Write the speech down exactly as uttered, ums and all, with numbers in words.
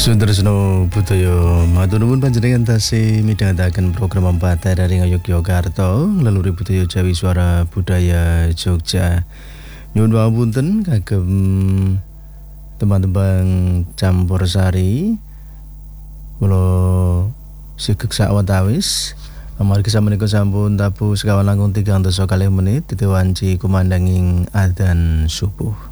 Sundarsno budaya matur nuwun panjenengan tasih midhangetaken program Empati dari Yogyakarta laluri budaya Jawi Suara Budaya Jogja. Nyuwun pangapunten kagem teman-teman campursari kula sigek sawetawis amargi samenika sampun tabuh sekawan langkung tigang dasa kalih menit titi wanci kumandanging adzan subuh.